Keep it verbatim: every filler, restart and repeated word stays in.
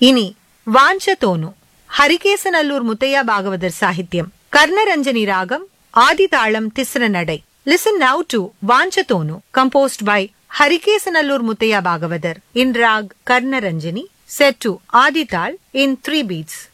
இனி வாஞ்சதோனு ஹரிகேசநல்லூர் முத்தையா பாகவதர் சாகித்யம், கர்ணரஞ்சனி ராகம், ஆதிதாளம் திஸ்ர நடை. Listen now to Vanchatoonu, composed by Harikesanallur Muttaya Bhagavathar in rag Karnaranjani, set to Adital in three beats.